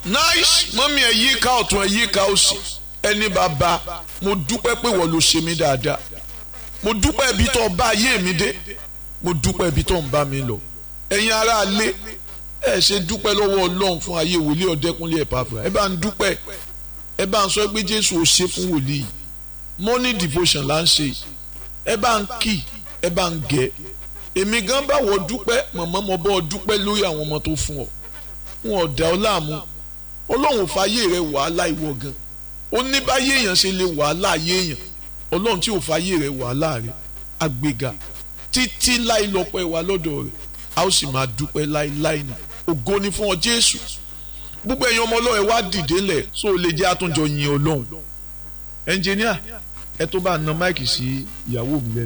nice mọ́mí ẹ̀ yí ká ọ̀tún ẹ̀ yí ká òsì ẹni bàbá mo dúpẹ́ pé wọ́n ló ṣe mí dáadáa mo dúpẹ́ ibi tó bá ayé mi dé mo dúpẹ́ ibi tó ń bá mi lọ ẹ̀yin ará ilé ẹ ṣe dúpẹ́ lọ́wọ́ Ọlọ́run fún ayé wòlíì Ọ̀dẹ́kúnlé Epafra ẹ bá ń dúpẹ́ ẹ bá ń sọ pé Jésù ò ṣe fún wòlíì morning devotion là ń ṣe ẹ bá ń kì ẹ bá ń gẹ èmi gan bá wọ dúpẹ́ mọ̀mọ́ mo bọ́ dúpẹ́ lórí àwọn ọmọ tó fún ọ wọn ò dá ọ láàmú Ọlọ́run fàyè rẹ wàhálà ìwọ gan ó ní báyé èèyàn ṣe lè wàhálà ayé èèyàn Ọlọ́run tí ò fàyè rẹ wàhálà rẹ àgbéga títí láì lọ́pẹ́ wa lọ́dọ̀ rẹ̀ a ó sì máa dúpẹ́ láíláí ni ògo ni fún ọ Jésù gbogbo ẹ̀yin ọmọ Ọlọ́run ẹ wá dìde lẹ̀ so lè jẹ́ àtúnjọ yin Ọlọ́run ẹnjìníà ẹ tó bá na máìkì sí ìyàwó mi lẹ́nu.